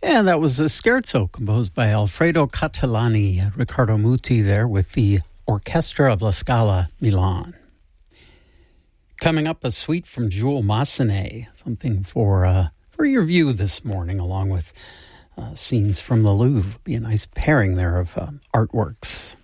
And that was a scherzo composed by Alfredo Catalani, Riccardo Muti there with the Orchestra of La Scala Milan. Coming up, a suite from Jules Massenet, something for your view this morning, along with scenes from the Louvre. Be a nice pairing there of artworks.